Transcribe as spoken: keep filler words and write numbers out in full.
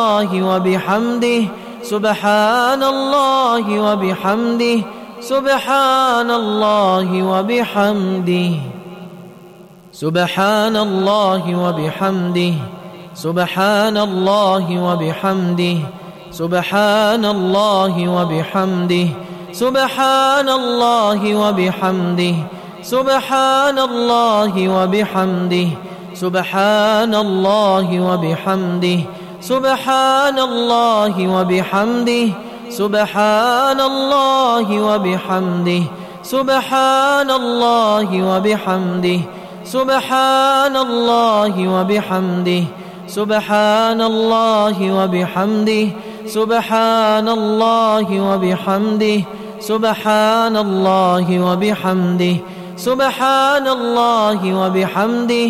وبحمده سبحان الله وبحمده سبحان الله وبحمده سبحان الله وبحمده سبحان الله وبحمده سبحان الله وبحمده سبحان الله وبحمده سبحان الله وبحمده سبحان الله وبحمده سبحان الله وبحمده سبحان الله وبحمده سبحان الله وبحمده سبحان الله وبحمده سبحان الله وبحمده سبحان الله وبحمده سبحان الله وبحمده سبحان الله وبحمده